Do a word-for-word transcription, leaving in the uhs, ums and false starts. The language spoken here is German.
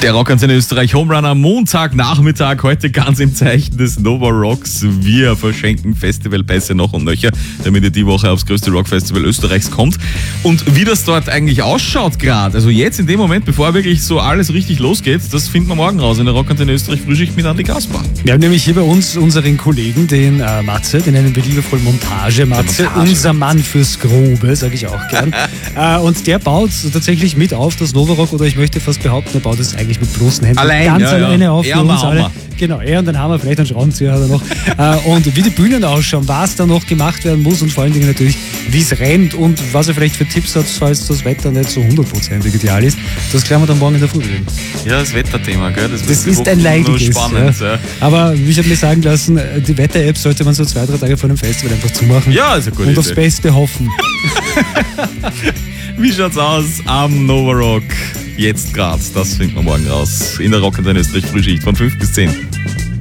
Der Rockantenne Österreich Homerunner am Montagnachmittag, heute ganz im Zeichen des Nova Rocks. Wir verschenken Festivalpässe noch und nöcher, damit ihr die Woche aufs größte Rockfestival Österreichs kommt. Und wie das dort eigentlich ausschaut gerade, also jetzt in dem Moment, bevor wirklich so alles richtig losgeht, das finden wir morgen raus in der Rockantenne Österreich Frühschicht mit Andi Gaspar. Wir haben nämlich hier bei uns unseren Kollegen, den äh, Matze, den nennen wir liebevoll Montage Matze, Montage. Unser Mann fürs Grobe, sage ich auch gern. äh, und der baut tatsächlich mit auf das Nova Rock, oder ich möchte fast behaupten, er baut es eigentlich mit bloßen Händen Allein, ganz ja, alleine ja. auf Er für uns und alle. Hammer. Genau, er und dann haben wir vielleicht einen Schraubenzieher hat er noch. äh, und wie die Bühnen ausschauen, was da noch gemacht werden muss und vor allen Dingen natürlich, wie es rennt und was er vielleicht für Tipps hat, falls das Wetter nicht so hundertprozentig ideal ist. Das klären wir dann morgen in der Früh. Ja, das Wetterthema, gell? Das, das ist ein leidiges. Spannend, ja. Ja. Aber ich habe mir sagen lassen, die Wetter-App sollte man so zwei, drei Tage vor dem Festival einfach zumachen. Ja, ist eine gute Und Idee. aufs Beste hoffen. Wie schaut's aus am Nova Rock? Jetzt grad, das finden wir morgen raus. In der Rockantenne Österreich Frühschicht von fünf bis zehn.